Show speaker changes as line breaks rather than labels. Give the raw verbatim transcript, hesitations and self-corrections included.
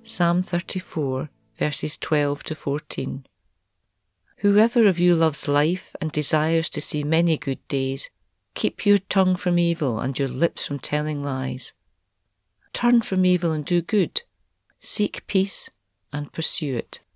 Psalm thirty-four, verses twelve to fourteen. Whoever of you loves life and desires to see many good days, keep your tongue from evil and your lips from telling lies. Turn from evil and do good. Seek peace and pursue it.